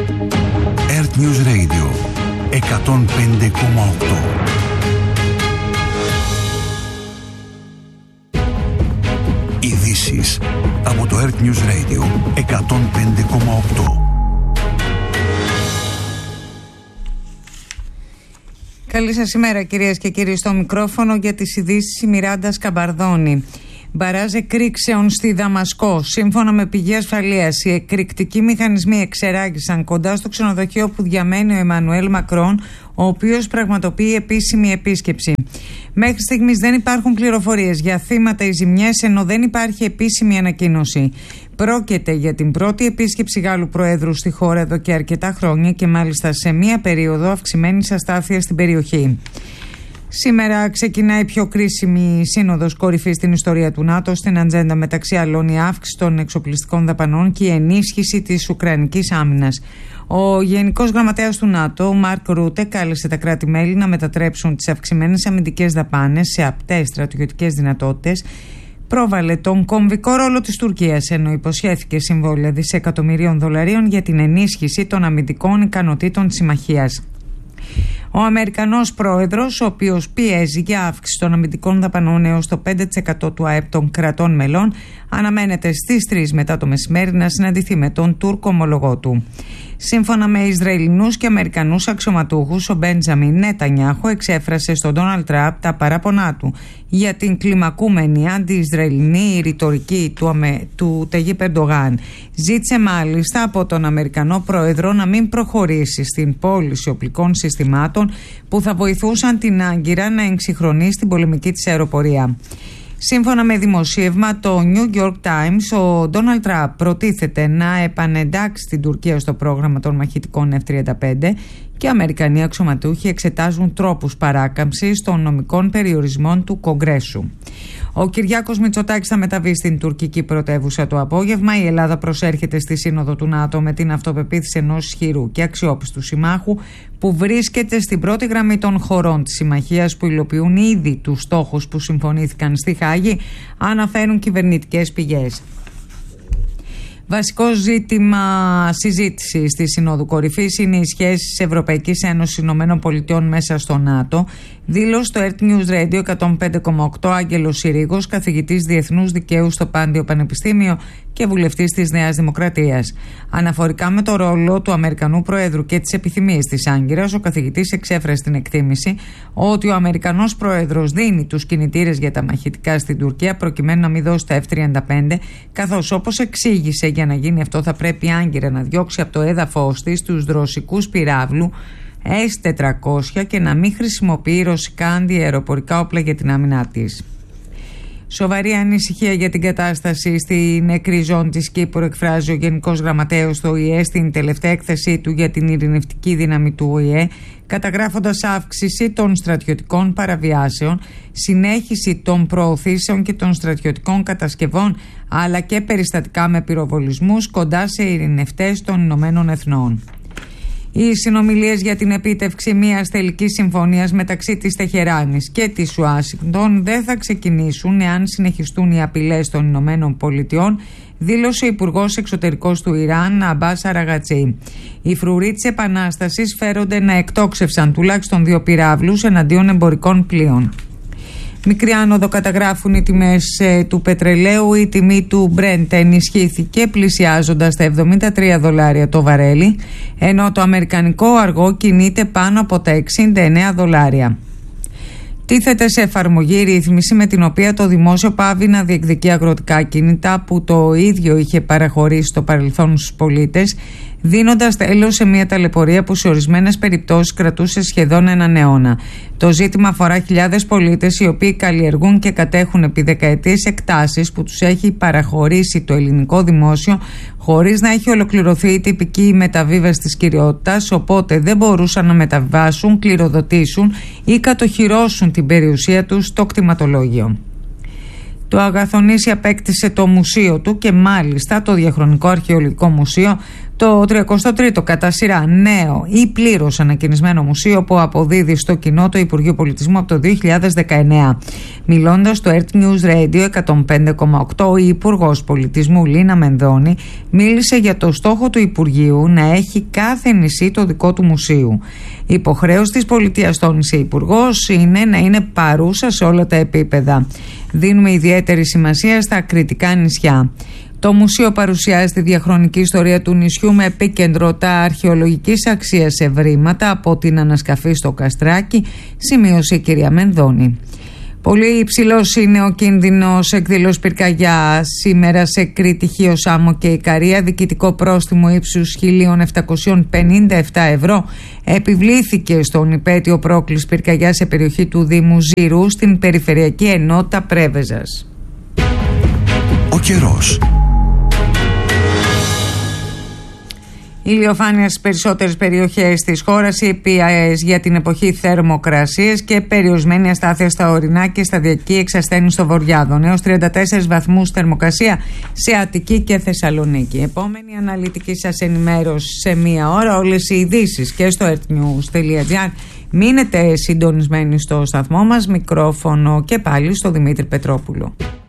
Earth News Radio 105,8. Ειδήσεις από το Earth News Radio 105,8. Καλή σας ημέρα, κυρίες και κύριοι. Στο μικρόφωνο για τις ειδήσεις η Μιράντα Σκαμπαρδόνη. Μπαράζ εκρήξεων στη Δαμασκό. Σύμφωνα με πηγή ασφαλείας, οι εκρηκτικοί μηχανισμοί εξεράγησαν κοντά στο ξενοδοχείο που διαμένει ο Εμμανουέλ Μακρόν, ο οποίος πραγματοποιεί επίσημη επίσκεψη. Μέχρι στιγμής δεν υπάρχουν πληροφορίες για θύματα ή ζημιές, ενώ δεν υπάρχει επίσημη ανακοίνωση. Πρόκειται για την πρώτη επίσκεψη Γάλλου Προέδρου στη χώρα εδώ και αρκετά χρόνια και μάλιστα σε μία περίοδο αυξημένης αστάθειας στην περιοχή. Σήμερα ξεκινάει η πιο κρίσιμη σύνοδος κορυφής στην ιστορία του ΝΑΤΟ. Στην ατζέντα μεταξύ άλλων η αύξηση των εξοπλιστικών δαπανών και η ενίσχυση της ουκρανικής άμυνας. Ο Γενικός Γραμματέας του ΝΑΤΟ, Μάρκ Ρούτε, κάλεσε τα κράτη-μέλη να μετατρέψουν τις αυξημένες αμυντικές δαπάνες σε απτές στρατιωτικές δυνατότητες. Πρόβαλε τον κομβικό ρόλο της Τουρκίας, ενώ υποσχέθηκε συμβόλαια δισεκατομμυρίων δολαρίων για την ενίσχυση των αμυντικών ικανοτήτων της συμμαχίας. Ο Αμερικανός πρόεδρος, ο οποίος πιέζει για αύξηση των αμυντικών δαπανών έως το 5% του ΑΕΠ των κρατών μελών, αναμένεται στις 3 μετά το μεσημέρι να συναντηθεί με τον Τούρκο ομολογό του. Σύμφωνα με Ισραηλινούς και Αμερικανούς αξιωματούχους, ο Μπέντζαμιν Νετανιάχου εξέφρασε στον Ντόναλντ Τραμπ τα παράπονά του για την κλιμακούμενη αντι-Ισραηλινή ρητορική του Ταγίπ Ερντογάν. Ζήτησε μάλιστα από τον Αμερικανό πρόεδρο να μην προχωρήσει στην πώληση οπλικών συστημάτων που θα βοηθούσαν την Άγκυρα να εξυγχρονίσει την πολεμική της αεροπορία. Σύμφωνα με δημοσίευμα το New York Times, ο Ντόναλντ Τραμπ προτίθεται να επανεντάξει την Τουρκία στο πρόγραμμα των μαχητικών F-35 και οι Αμερικανοί αξιωματούχοι εξετάζουν τρόπους παράκαμψης των νομικών περιορισμών του Κογκρέσου. Ο Κυριάκος Μητσοτάκης θα μεταβεί στην τουρκική πρωτεύουσα το απόγευμα. Η Ελλάδα προσέρχεται στη Σύνοδο του ΝΑΤΟ με την αυτοπεποίθηση ενός ισχυρού και αξιόπιστου συμμάχου που βρίσκεται στην πρώτη γραμμή των χωρών της συμμαχίας που υλοποιούν ήδη τους στόχους που συμφωνήθηκαν στη Χάγη, αναφέρουν κυβερνητικές πηγές. Βασικό ζήτημα συζήτησης στη Συνόδου Κορυφής είναι οι σχέσεις Ευρωπαϊκής Ένωσης ΗΠΑ μέσα στο ΝΑΤΟ, δήλωσε στο Earth News Radio 105,8 Άγγελος Συρίγος, καθηγητής Διεθνούς Δικαίου στο Πάντιο Πανεπιστήμιο και βουλευτής της Νέας Δημοκρατίας. Αναφορικά με το ρόλο του Αμερικανού Προέδρου και τις επιθυμίες της Άγκυρας, ο καθηγητής εξέφρασε την εκτίμηση ότι ο Αμερικανός Πρόεδρος δίνει τους κινητήρες για τα μαχητικά στην Τουρκία προκειμένου να μην δώσει τα F-35, καθώς όπως εξήγησε, για να γίνει αυτό θα πρέπει η Άγκυρα να διώξει από το έδαφος της τους ρωσικούς πυράβλου S-400 και να μην χρησιμοποιεί ρωσικά αντιαεροπορικά όπλα για την άμυνά της. Σοβαρή ανησυχία για την κατάσταση στη νεκρή ζώνη της Κύπρου εκφράζει ο Γενικός Γραμματέος του ΟΗΕ στην τελευταία έκθεσή του για την ειρηνευτική δύναμη του ΟΗΕ, καταγράφοντας αύξηση των στρατιωτικών παραβιάσεων, συνέχιση των προωθήσεων και των στρατιωτικών κατασκευών, αλλά και περιστατικά με πυροβολισμούς κοντά σε ειρηνευτές των Ηνωμένων Εθνών. Οι συνομιλίες για την επίτευξη μιας τελικής συμφωνίας μεταξύ της Τεχεράνης και της Ουάσιγκτον δεν θα ξεκινήσουν εάν συνεχιστούν οι απειλές των Ηνωμένων Πολιτειών, δήλωσε ο Υπουργός Εξωτερικός του Ιράν, Αμπάς Αραγατσί. Οι φρουροί της Επανάστασης φέρονται να εκτόξευσαν τουλάχιστον 2 πυράβλους εναντίον εμπορικών πλοίων. Μικρή άνοδο καταγράφουν οι τιμές του πετρελαίου. Η τιμή του Brent ενισχύθηκε πλησιάζοντας τα $73 το βαρέλι, ενώ το αμερικανικό αργό κινείται πάνω από τα $69. Τίθεται σε εφαρμογή η ρύθμιση με την οποία το δημόσιο πάβει να διεκδικεί αγροτικά κίνητα που το ίδιο είχε παραχωρήσει στο παρελθόν στους πολίτες, δίνοντας τέλος σε μια ταλαιπωρία που σε ορισμένες περιπτώσεις κρατούσε σχεδόν έναν αιώνα. Το ζήτημα αφορά χιλιάδες πολίτες οι οποίοι καλλιεργούν και κατέχουν επί δεκαετίες εκτάσεις που τους έχει παραχωρήσει το ελληνικό δημόσιο χωρίς να έχει ολοκληρωθεί η τυπική μεταβίβαση της κυριότητας, οπότε δεν μπορούσαν να μεταβάσουν, κληροδοτήσουν ή κατοχυρώσουν την περιουσία τους στο κτηματολόγιο. Το Αγαθονήσι απέκτησε το μουσείο του και μάλιστα το Διαχρονικό Αρχαιολογικό Μουσείο, το 33ο κατά σειρά νέο ή πλήρως ανακαινισμένο μουσείο που αποδίδει στο κοινό το Υπουργείο Πολιτισμού από το 2019. Μιλώντας στο Earth News Radio 105,8, ο Υπουργός Πολιτισμού Λίνα Μενδώνη μίλησε για το στόχο του Υπουργείου να έχει κάθε νησί το δικό του μουσείο. Η υποχρέωση της πολιτείας, τόνισε Υπουργός, είναι να είναι παρούσα σε όλα τα επίπεδα. Δίνουμε ιδιαίτερη σημασία στα κρητικά νησιά. Το μουσείο παρουσιάζει τη διαχρονική ιστορία του νησιού με επίκεντρο τα αρχαιολογικής αξίας ευρήματα από την ανασκαφή στο Καστράκι, σημείωσε η κυρία Μενδώνη. Πολύ υψηλός είναι ο κίνδυνος εκδήλωσης πυρκαγιά σήμερα σε Κρήτη, Χίο, Σάμο και Ικαρία. Διοικητικό πρόστιμο ύψους 1.757 ευρώ επιβλήθηκε στον υπέτειο πρόκληση πυρκαγιά σε περιοχή του Δήμου Ζηρού στην Περιφερειακή Ενότητα Πρέβεζας. Ο καιρός. Ηλιοφάνεια στις περισσότερες περιοχές της χώρας, ήπιες για την εποχή θερμοκρασίες και περιορισμένη αστάθεια στα ορεινά και σταδιακή εξασθένηση στο Βορειάδον. Έως 34 βαθμούς θερμοκρασία σε Αττική και Θεσσαλονίκη. Επόμενη αναλυτική σας ενημέρωση σε μία ώρα. Όλες οι ειδήσεις και στο earthnews.gr. Μείνετε συντονισμένοι στο σταθμό μας. Μικρόφωνο και πάλι στο Δημήτρη Πετρόπουλο.